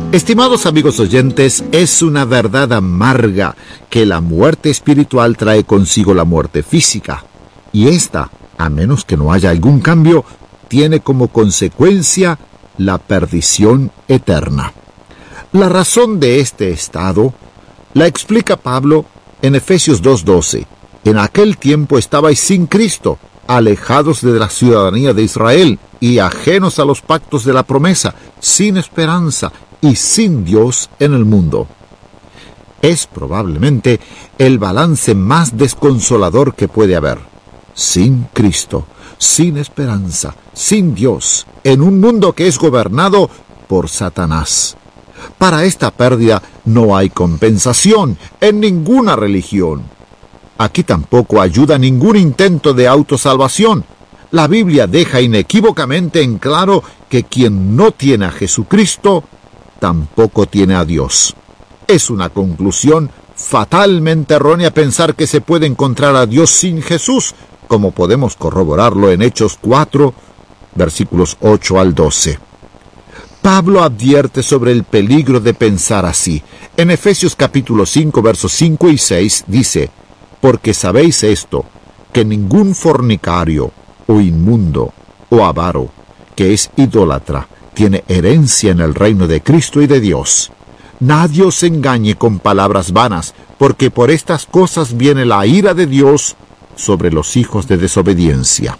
Estimados amigos oyentes, es una verdad amarga que la muerte espiritual trae consigo la muerte física, y esta, a menos que no haya algún cambio, tiene como consecuencia la perdición eterna. La razón de este estado la explica Pablo en Efesios 2:12. En aquel tiempo estabais sin Cristo, alejados de la ciudadanía de Israel y ajenos a los pactos de la promesa, sin esperanza y sin Dios en el mundo. Es probablemente el balance más desconsolador que puede haber. Sin Cristo, sin esperanza, sin Dios, en un mundo que es gobernado por Satanás. Para esta pérdida no hay compensación en ninguna religión. Aquí tampoco ayuda ningún intento de autosalvación. La Biblia deja inequívocamente en claro que quien no tiene a Jesucristo tampoco tiene a Dios. Es una conclusión fatalmente errónea pensar que se puede encontrar a Dios sin Jesús, como podemos corroborarlo en Hechos 4, versículos 8 al 12. Pablo advierte sobre el peligro de pensar así. En Efesios capítulo 5, versos 5 y 6 dice: «Porque sabéis esto, que ningún fornicario, o inmundo, o avaro, que es idólatra, tiene herencia en el reino de Cristo y de Dios. Nadie os engañe con palabras vanas, porque por estas cosas viene la ira de Dios sobre los hijos de desobediencia».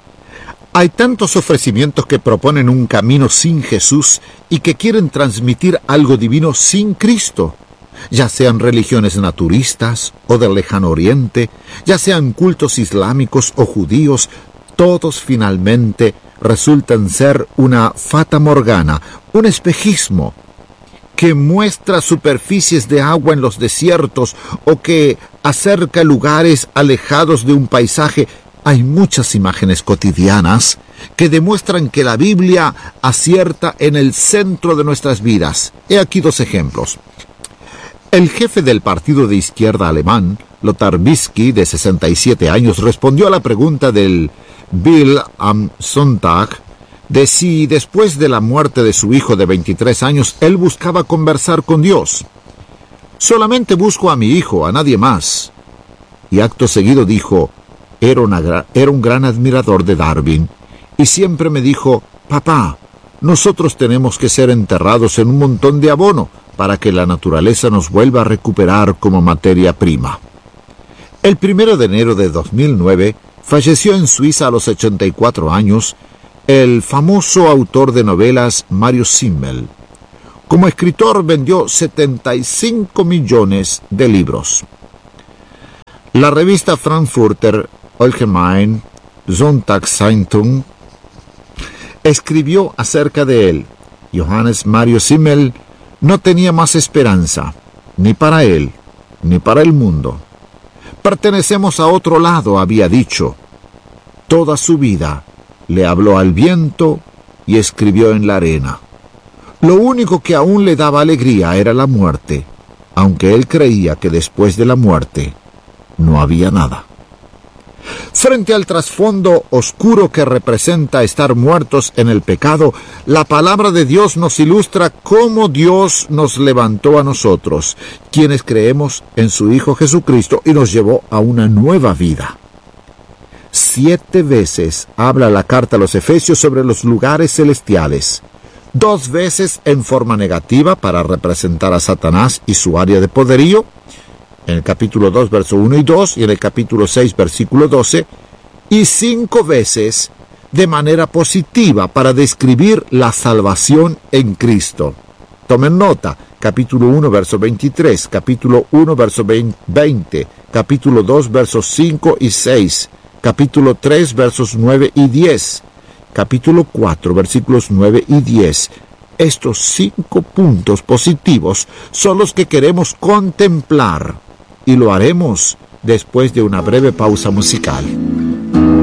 Hay tantos ofrecimientos que proponen un camino sin Jesús y que quieren transmitir algo divino sin Cristo, ya sean religiones naturistas o del lejano oriente, ya sean cultos islámicos o judíos. Todos finalmente resultan ser una fata morgana, un espejismo que muestra superficies de agua en los desiertos o que acerca lugares alejados de un paisaje. Hay muchas imágenes cotidianas que demuestran que la Biblia acierta en el centro de nuestras vidas. He aquí dos ejemplos. El jefe del partido de izquierda alemán, Lothar Bisky, de 67 años, respondió a la pregunta del Bild am Sonntag de si después de la muerte de su hijo de 23 años él buscaba conversar con Dios. «Solamente busco a mi hijo, a nadie más». Y acto seguido dijo: Era un gran admirador de Darwin, y siempre me dijo: «Papá, nosotros tenemos que ser enterrados en un montón de abono para que la naturaleza nos vuelva a recuperar como materia prima». El 1 de enero de 2009 falleció en Suiza a los 84 años el famoso autor de novelas Mario Simmel. Como escritor vendió 75 millones de libros. La revista Frankfurter Allgemeine Sonntagszeitung escribió acerca de él: «Johannes Mario Simmel no tenía más esperanza, ni para él, ni para el mundo. Pertenecemos a otro lado», había dicho. Toda su vida le habló al viento y escribió en la arena. Lo único que aún le daba alegría era la muerte, aunque él creía que después de la muerte no había nada. Frente al trasfondo oscuro que representa estar muertos en el pecado, la palabra de Dios nos ilustra cómo Dios nos levantó a nosotros, quienes creemos en su Hijo Jesucristo, y nos llevó a una nueva vida. 7 veces habla la carta a los Efesios sobre los lugares celestiales. 2 veces en forma negativa para representar a Satanás y su área de poderío, en el capítulo 2, verso 1 y 2, y en el capítulo 6, versículo 12, y 5 veces de manera positiva para describir la salvación en Cristo. Tomen nota: capítulo 1, verso 23, capítulo 1, verso 20, capítulo 2, versos 5 y 6, capítulo 3, versos 9 y 10, capítulo 4, versículos 9 y 10. Estos 5 puntos positivos son los que queremos contemplar, y lo haremos después de una breve pausa musical.